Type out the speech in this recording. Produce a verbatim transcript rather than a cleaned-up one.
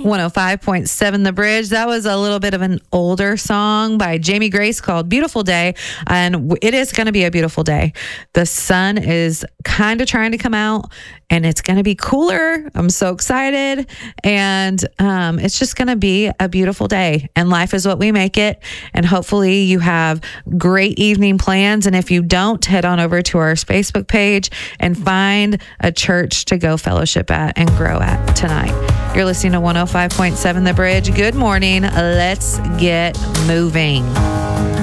one oh five point seven The Bridge. That was a little bit of an older song by Jamie Grace called Beautiful Day. And it is going to be a beautiful day. The sun is kind of trying to come out and it's going to be cooler. I'm so excited. And um, it's just going to be a beautiful day. And life is what we make it. And hopefully you have great evening plans. And if you don't, head on over to our Facebook page and find a church to go fellowship at and grow at tonight. You're listening to one oh five point seven The Bridge. Good morning. Let's get moving.